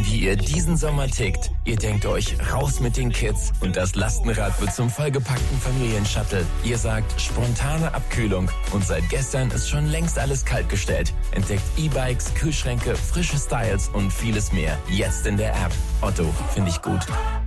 wissen, wie ihr diesen Sommer tickt. Ihr denkt euch, raus mit den Kids und das Lastenrad wird zum vollgepackten Familienshuttle. Ihr sagt, spontane Abkühlung und seit gestern ist schon längst alles kaltgestellt. Entdeckt E-Bikes, Kühlschränke, frische Styles und vieles mehr. Jetzt in der App. Otto, finde ich gut.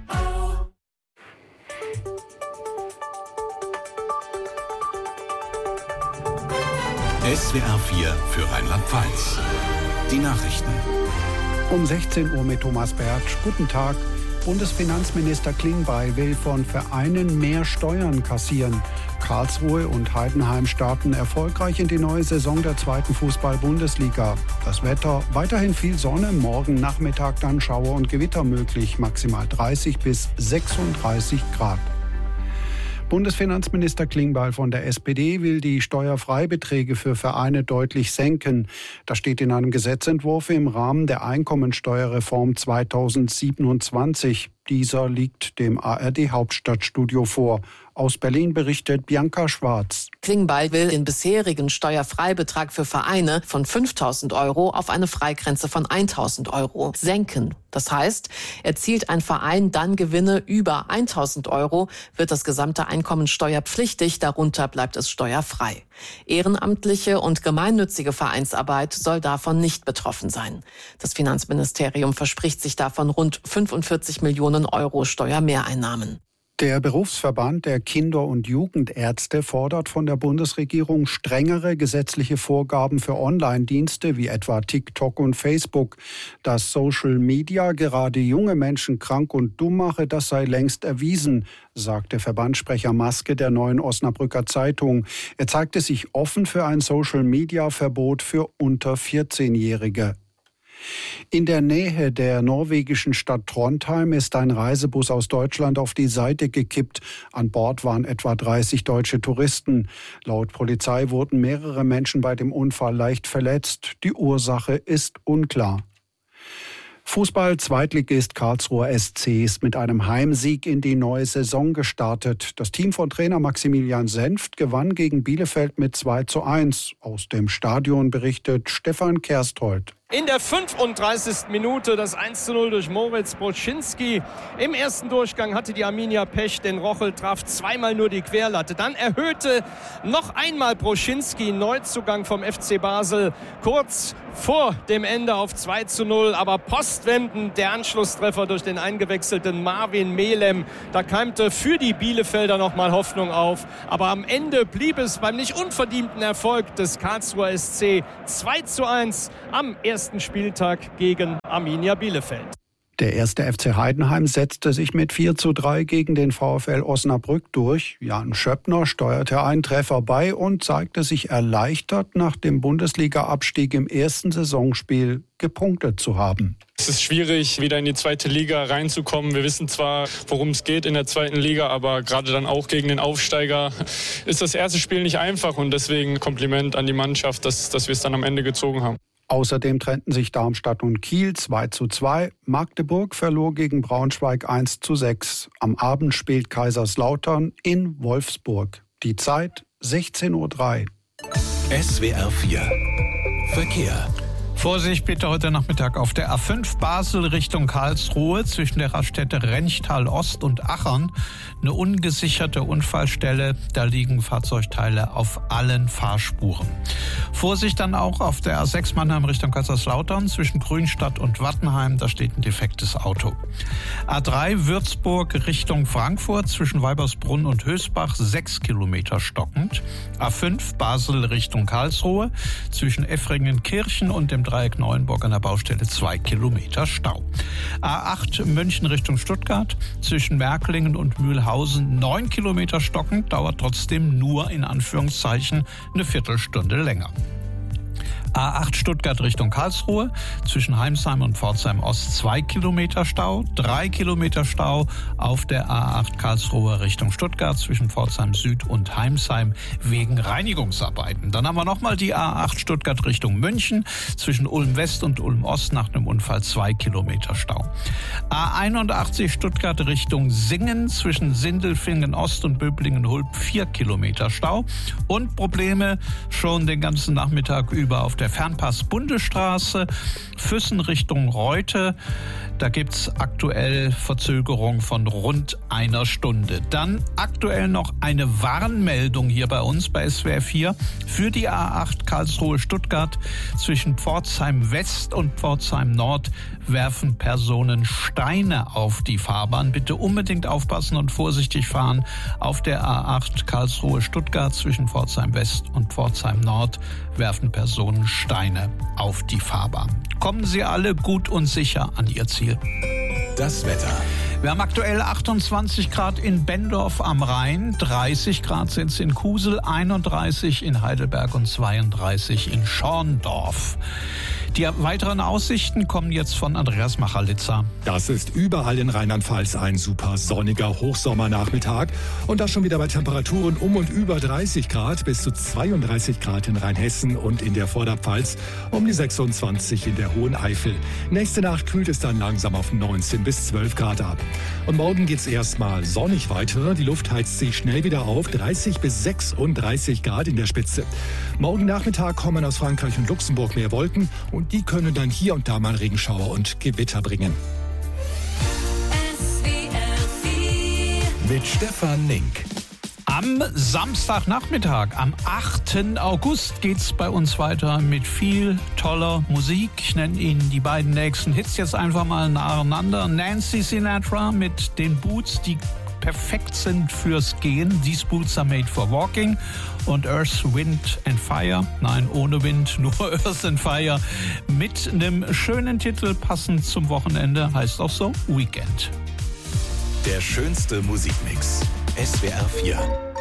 SWR 4 für Rheinland-Pfalz. Die Nachrichten. Um 16 Uhr mit Thomas Bertsch. Guten Tag. Bundesfinanzminister Klingbeil will von Vereinen mehr Steuern kassieren. Karlsruhe und Heidenheim starten erfolgreich in die neue Saison der 2. Fußball-Bundesliga. Das Wetter, weiterhin viel Sonne, morgen Nachmittag dann Schauer und Gewitter möglich, maximal 30 bis 36 Grad. Bundesfinanzminister Klingbeil von der SPD will die Steuerfreibeträge für Vereine deutlich senken. Das steht in einem Gesetzentwurf im Rahmen der Einkommensteuerreform 2027. Dieser liegt dem ARD-Hauptstadtstudio vor. Aus Berlin berichtet Bianca Schwarz. Klingbeil will den bisherigen Steuerfreibetrag für Vereine von 5.000 € auf eine Freigrenze von 1.000 € senken. Das heißt, erzielt ein Verein dann Gewinne über 1.000 €, wird das gesamte Einkommen steuerpflichtig, darunter bleibt es steuerfrei. Ehrenamtliche und gemeinnützige Vereinsarbeit soll davon nicht betroffen sein. Das Finanzministerium verspricht sich davon rund 45 Millionen € Steuermehreinnahmen. Der Berufsverband der Kinder- und Jugendärzte fordert von der Bundesregierung strengere gesetzliche Vorgaben für Online-Dienste wie etwa TikTok und Facebook. Dass Social Media gerade junge Menschen krank und dumm mache, das sei längst erwiesen, sagte Verbandssprecher Maske der Neuen Osnabrücker Zeitung. Er zeigte sich offen für ein Social-Media-Verbot für unter 14-Jährige. In der Nähe der norwegischen Stadt Trondheim ist ein Reisebus aus Deutschland auf die Seite gekippt. An Bord waren etwa 30 deutsche Touristen. Laut Polizei wurden mehrere Menschen bei dem Unfall leicht verletzt. Die Ursache ist unklar. Fußball-Zweitligist Karlsruher SC ist mit einem Heimsieg in die neue Saison gestartet. Das Team von Trainer Maximilian Senft gewann gegen Bielefeld mit 2:1. Aus dem Stadion berichtet Stefan Kersthold. In der 35. Minute das 1:0 durch Moritz Broschinski. Im ersten Durchgang hatte die Arminia Pech, denn Rochel traf zweimal nur die Querlatte. Dann erhöhte noch einmal Broschinski, Neuzugang vom FC Basel, kurz vor dem Ende auf 2:0. Aber postwendend der Anschlusstreffer durch den eingewechselten Marvin Melem. Da keimte für die Bielefelder nochmal Hoffnung auf. Aber am Ende blieb es beim nicht unverdienten Erfolg des Karlsruher SC 2:1 am ersten Spieltag gegen Arminia Bielefeld. Der erste FC Heidenheim setzte sich mit 4:3 gegen den VfL Osnabrück durch. Jan Schöppner steuerte einen Treffer bei und zeigte sich erleichtert, nach dem Bundesliga-Abstieg im ersten Saisonspiel gepunktet zu haben. Es ist schwierig, wieder in die zweite Liga reinzukommen. Wir wissen zwar, worum es geht in der zweiten Liga, aber gerade dann auch gegen den Aufsteiger ist das erste Spiel nicht einfach. Und deswegen Kompliment an die Mannschaft, dass wir es dann am Ende gezogen haben. Außerdem trennten sich Darmstadt und Kiel 2:2. Magdeburg verlor gegen Braunschweig 1:6. Am Abend spielt Kaiserslautern in Wolfsburg. Die Zeit 16:03 Uhr. SWR 4 Verkehr. Vorsicht bitte heute Nachmittag auf der A5 Basel Richtung Karlsruhe zwischen der Raststätte Renchtal Ost und Achern. Eine ungesicherte Unfallstelle, da liegen Fahrzeugteile auf allen Fahrspuren. Vorsicht dann auch auf der A6 Mannheim Richtung Kaiserslautern zwischen Grünstadt und Wattenheim, da steht ein defektes Auto. A3 Würzburg Richtung Frankfurt zwischen Weibersbrunn und Hösbach 6 Kilometer stockend. A5 Basel Richtung Karlsruhe zwischen Effringenkirchen und dem Dreieck Neuenburg an der Baustelle 2 Kilometer Stau. A8 München Richtung Stuttgart zwischen Märklingen und Mühlhausen 9 Kilometer stockend, dauert trotzdem nur in Anführungszeichen eine Viertelstunde länger. A8 Stuttgart Richtung Karlsruhe zwischen Heimsheim und Pforzheim Ost 2 Kilometer Stau, 3 Kilometer Stau auf der A8 Karlsruhe Richtung Stuttgart zwischen Pforzheim Süd und Heimsheim wegen Reinigungsarbeiten. Dann haben wir nochmal die A8 Stuttgart Richtung München zwischen Ulm West und Ulm Ost nach einem Unfall 2 Kilometer Stau. A81 Stuttgart Richtung Singen zwischen Sindelfingen Ost und Böblingen-Hulb 4 Kilometer Stau und Probleme schon den ganzen Nachmittag über auf der Fernpass Bundesstraße, Füssen Richtung Reute. Da gibt's aktuell Verzögerung von rund einer Stunde. Dann aktuell noch eine Warnmeldung hier bei uns bei SWR 4 für die A8 Karlsruhe-Stuttgart. Zwischen Pforzheim West und Pforzheim Nord werfen Personen Steine auf die Fahrbahn. Bitte unbedingt aufpassen und vorsichtig fahren. Auf der A8 Karlsruhe-Stuttgart zwischen Pforzheim West und Pforzheim Nord werfen Personen Steine auf die Fahrbahn. Kommen Sie alle gut und sicher an Ihr Ziel. Das Wetter. Wir haben aktuell 28 Grad in Bendorf am Rhein, 30 Grad sind es in Kusel, 31 in Heidelberg und 32 in Schorndorf. Die weiteren Aussichten kommen jetzt von Andreas Machalitzer. Das ist überall in Rheinland-Pfalz ein super sonniger Hochsommernachmittag. Und das schon wieder bei Temperaturen um und über 30 Grad bis zu 32 Grad in Rheinhessen und in der Vorderpfalz, um die 26 in der Hohen Eifel. Nächste Nacht kühlt es dann langsam auf 19 bis 12 Grad ab. Und morgen geht's erstmal sonnig weiter. Die Luft heizt sich schnell wieder auf, 30 bis 36 Grad in der Spitze. Morgen Nachmittag kommen aus Frankreich und Luxemburg mehr Wolken und die können dann hier und da mal Regenschauer und Gewitter bringen. Mit Stefan Link. Am Samstagnachmittag, am 8. August, geht's bei uns weiter mit viel toller Musik. Ich nenne Ihnen die beiden nächsten Hits jetzt einfach mal nacheinander. Nancy Sinatra mit den Boots, die perfekt sind fürs Gehen. These Boots are made for walking. Und Earth, Wind and Fire, nein, ohne Wind, nur Earth and Fire, mit einem schönen Titel, passend zum Wochenende, heißt auch so Weekend. Der schönste Musikmix. SWR 4.